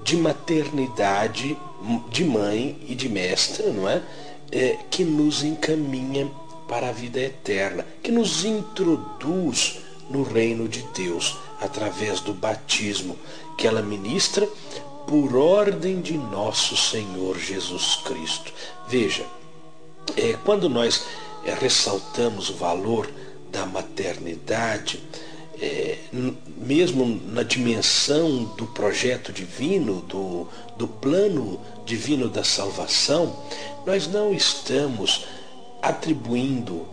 de maternidade, de mãe e de mestra, não é? Que nos encaminha para a vida eterna, que nos introduz no reino de Deus, através do batismo que ela ministra por ordem de nosso Senhor Jesus Cristo. Veja, quando nós ressaltamos o valor da maternidade, mesmo na dimensão do projeto divino, do plano divino da salvação, nós não estamos atribuindo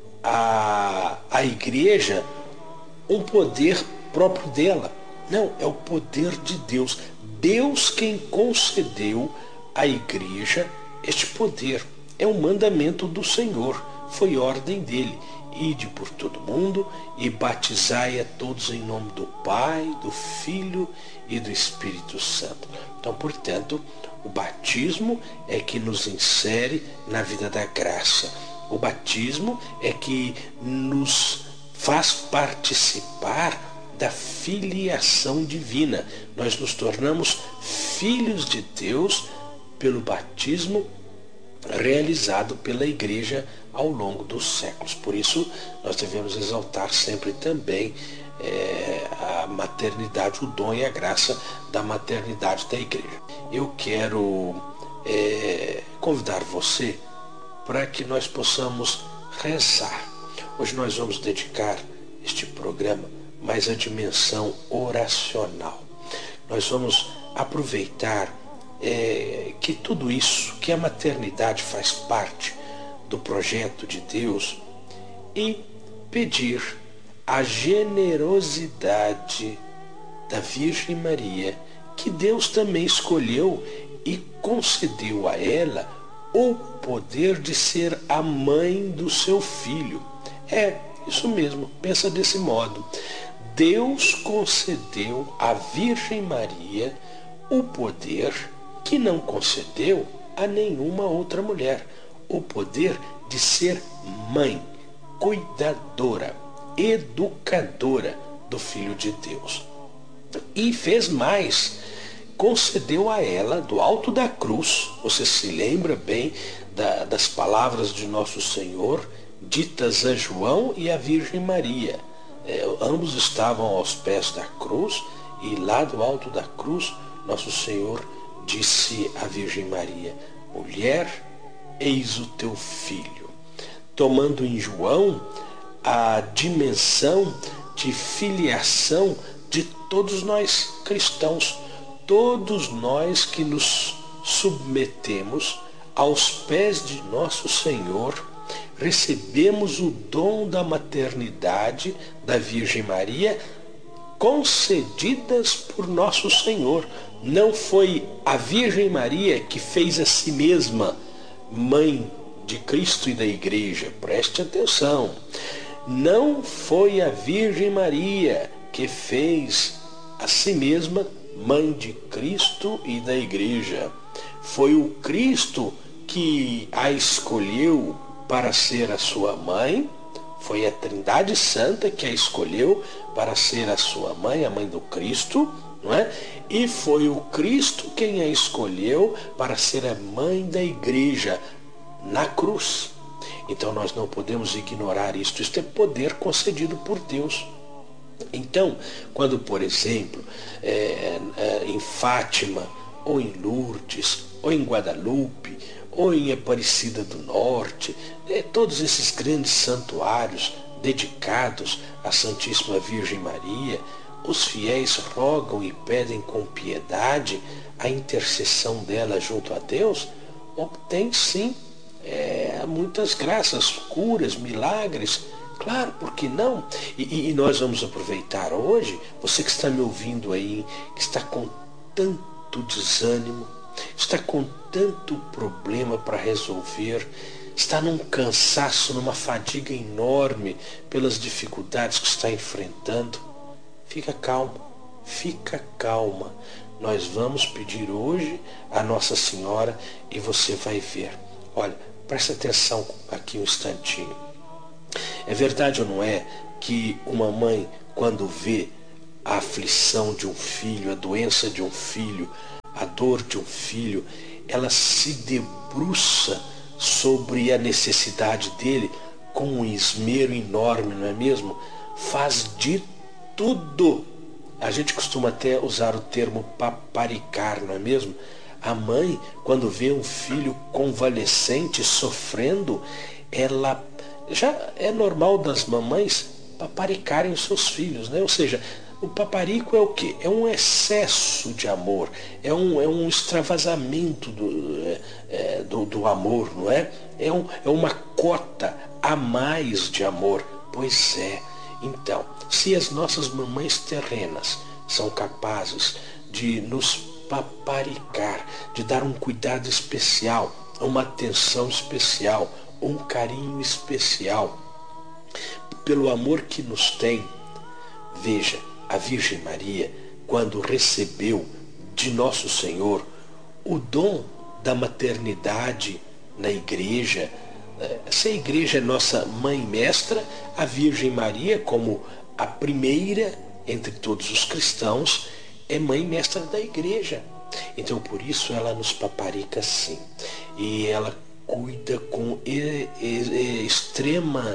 à igreja um poder próprio dela. Não, é o poder de Deus. Deus quem concedeu à igreja este poder. É um mandamento do Senhor, foi ordem dele. Ide por todo mundo e batizai a todos em nome do Pai, do Filho e do Espírito Santo. Então, portanto, o batismo é que nos insere na vida da graça. O batismo é que nos faz participar da filiação divina. Nós nos tornamos filhos de Deus pelo batismo realizado pela igreja ao longo dos séculos. Por isso, nós devemos exaltar sempre também a maternidade, o dom e a graça da maternidade da igreja. Eu quero convidar você para que nós possamos rezar. Hoje nós vamos dedicar este programa mais à dimensão oracional. Nós vamos aproveitar que tudo isso, que a maternidade faz parte do projeto de Deus, e pedir a generosidade da Virgem Maria, que Deus também escolheu e concedeu a ela o poder de ser a mãe do seu filho. Isso mesmo, pensa desse modo. Deus concedeu à Virgem Maria o poder que não concedeu a nenhuma outra mulher, o poder de ser mãe, cuidadora, educadora do Filho de Deus. E fez mais, concedeu a ela, do alto da cruz, você se lembra bem das palavras de nosso Senhor, ditas a João e a Virgem Maria. Ambos estavam aos pés da cruz, e lá do alto da cruz, nosso Senhor disse à Virgem Maria: mulher, eis o teu filho. Tomando em João a dimensão de filiação de todos nós cristãos, todos nós que nos submetemos aos pés de nosso Senhor, recebemos o dom da maternidade da Virgem Maria, concedidas por nosso Senhor. Não foi a Virgem Maria que fez a si mesma mãe de Cristo e da igreja. Preste atenção. Não foi a Virgem Maria que fez a si mesma mãe de Cristo e da igreja. Foi o Cristo que a escolheu para ser a sua mãe. Foi a Trindade Santa que a escolheu para ser a sua mãe, a mãe do Cristo, não é? E foi o Cristo quem a escolheu para ser a mãe da igreja na cruz. Então nós não podemos ignorar isto. Isto é poder concedido por Deus. Então, quando, por exemplo, em Fátima, ou em Lourdes, ou em Guadalupe, ou em Aparecida do Norte, todos esses grandes santuários dedicados à Santíssima Virgem Maria, os fiéis rogam e pedem com piedade a intercessão dela junto a Deus, obtém sim muitas graças, curas, milagres. Claro, por que não? E nós vamos aproveitar hoje, você que está me ouvindo aí, que está com tanto desânimo, está com tanto problema para resolver, está num cansaço, numa fadiga enorme pelas dificuldades que está enfrentando. Fica calmo, fica calma. Nós vamos pedir hoje a Nossa Senhora e você vai ver. Olha, presta atenção aqui um instantinho. É verdade ou não é que uma mãe, quando vê a aflição de um filho, a doença de um filho, protetor de um filho, ela se debruça sobre a necessidade dele com um esmero enorme, não é mesmo? Faz de tudo. A gente costuma até usar o termo paparicar, não é mesmo? A mãe, quando vê um filho convalescente sofrendo, ela já é normal das mamães paparicarem os seus filhos, né? Ou seja, o paparico é o quê? É um excesso de amor, é um extravasamento do amor, não é? É uma cota a mais de amor. Pois é. Então, se as nossas mamães terrenas são capazes de nos paparicar, de dar um cuidado especial, uma atenção especial, um carinho especial, pelo amor que nos tem, veja, a Virgem Maria, quando recebeu de Nosso Senhor o dom da maternidade na igreja, se a igreja é nossa mãe mestra, a Virgem Maria, como a primeira entre todos os cristãos, é mãe mestra da igreja. Então por isso ela nos paparica assim. E ela cuida com extrema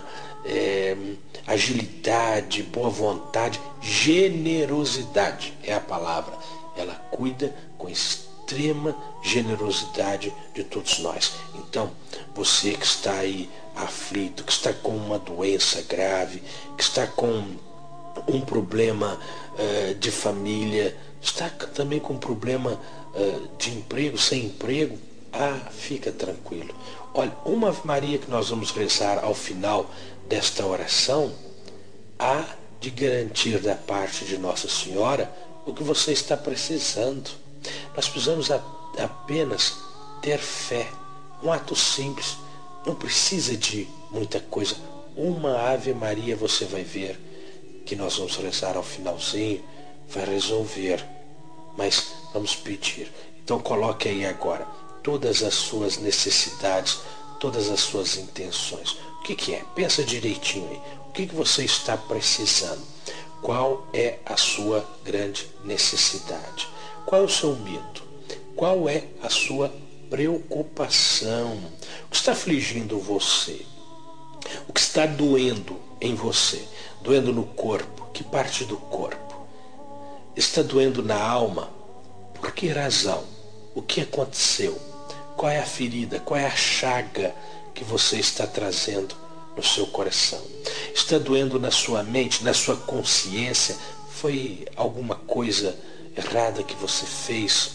agilidade, boa vontade, generosidade é a palavra. Ela cuida com extrema generosidade de todos nós. Então, você que está aí aflito, que está com uma doença grave, que está com um problema de família, está também com um problema de emprego, sem emprego, fica tranquilo. Olha, uma Ave Maria que nós vamos rezar ao final desta oração há de garantir da parte de Nossa Senhora o que você está precisando. Nós precisamos apenas ter fé, um ato simples, não precisa de muita coisa. Uma Ave Maria você vai ver que nós vamos rezar ao finalzinho, vai resolver, mas vamos pedir. Então coloque aí agora todas as suas necessidades, todas as suas intenções. O que é? Pensa direitinho aí. O que você está precisando? Qual é a sua grande necessidade? Qual é o seu medo? Qual é a sua preocupação? O que está afligindo você? O que está doendo em você? Doendo no corpo? Que parte do corpo? Está doendo na alma? Por que razão? O que aconteceu? Qual é a ferida? Qual é a chaga que você está trazendo no seu coração? Está doendo na sua mente, na sua consciência? Foi alguma coisa errada que você fez?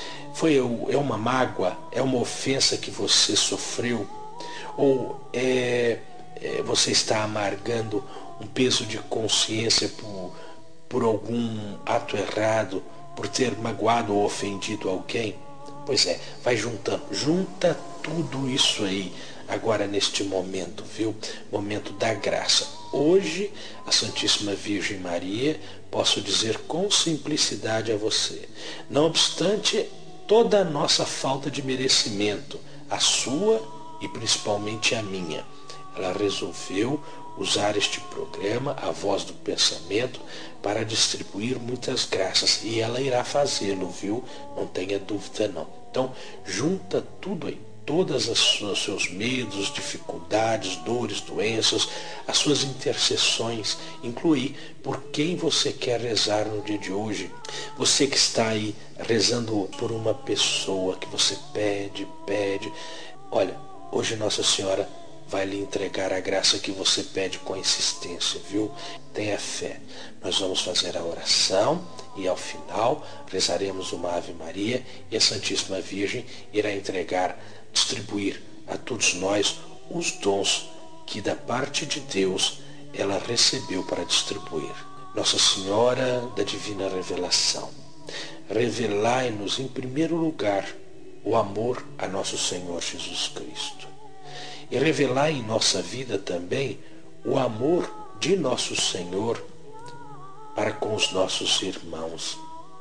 É uma mágoa? É uma ofensa que você sofreu? Ou você está amargando um peso de consciência por algum ato errado, por ter magoado ou ofendido alguém? Pois é, vai juntando, junta tudo isso aí agora neste momento, viu? Momento da graça. Hoje, a Santíssima Virgem Maria, posso dizer com simplicidade a você, não obstante toda a nossa falta de merecimento, a sua e principalmente a minha, ela resolveu usar este programa, a Voz do Pensamento, para distribuir muitas graças. E ela irá fazê-lo, viu? Não tenha dúvida não. Então, junta tudo aí. Todos os seus medos, dificuldades, dores, doenças, as suas intercessões, inclui por quem você quer rezar no dia de hoje. Você que está aí rezando por uma pessoa que você pede. Olha, hoje Nossa Senhora vai lhe entregar a graça que você pede com insistência, viu? Tenha fé. Nós vamos fazer a oração e ao final rezaremos uma Ave Maria e a Santíssima Virgem irá distribuir a todos nós os dons que da parte de Deus ela recebeu para distribuir. Nossa Senhora da Divina Revelação, revelai-nos em primeiro lugar o amor a nosso Senhor Jesus Cristo. E revelai em nossa vida também o amor de nosso Senhor para com os nossos irmãos.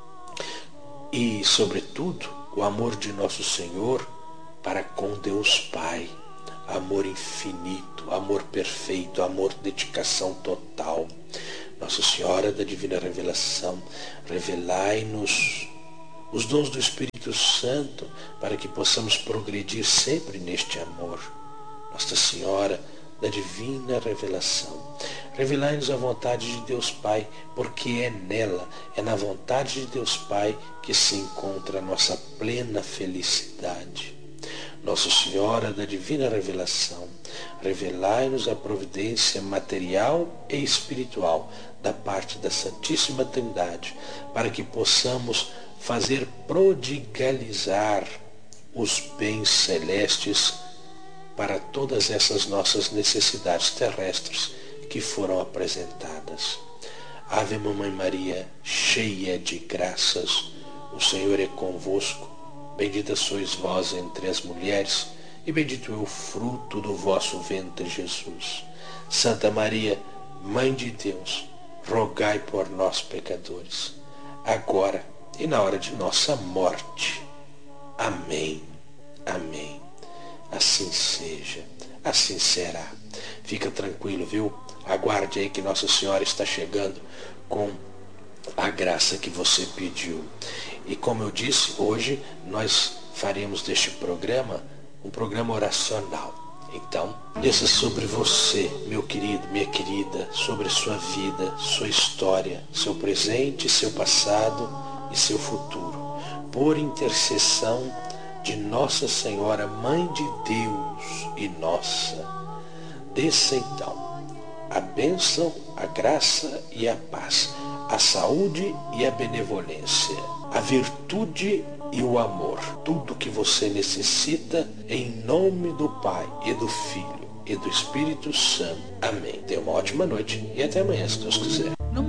E, sobretudo, o amor de nosso Senhor para com Deus Pai. Amor infinito, amor perfeito, amor de dedicação total. Nossa Senhora da Divina Revelação, revelai-nos os dons do Espírito Santo, para que possamos progredir sempre neste amor. Nossa Senhora da Divina Revelação, revelai-nos a vontade de Deus Pai, porque é nela, é na vontade de Deus Pai que se encontra a nossa plena felicidade. Nossa Senhora da Divina Revelação, revelai-nos a providência material e espiritual da parte da Santíssima Trindade, para que possamos fazer prodigalizar os bens celestes para todas essas nossas necessidades terrestres que foram apresentadas. Ave Mamãe Maria, cheia de graças, o Senhor é convosco. Bendita sois vós entre as mulheres, e bendito é o fruto do vosso ventre, Jesus. Santa Maria, Mãe de Deus, rogai por nós, pecadores, agora e na hora de nossa morte. Amém. Amém. Assim seja, assim será. Fica tranquilo, viu? Aguarde aí que Nossa Senhora está chegando com a graça que você pediu. E como eu disse, hoje nós faremos deste programa um programa oracional. Então, desça sobre você, meu querido, minha querida, sobre a sua vida, sua história, seu presente, seu passado e seu futuro, por intercessão de Nossa Senhora, Mãe de Deus e nossa. Desça então a bênção, a graça e a paz, a saúde e a benevolência, a virtude e o amor, tudo que você necessita, em nome do Pai e do Filho e do Espírito Santo. Amém. Tenha uma ótima noite e até amanhã, se Deus quiser.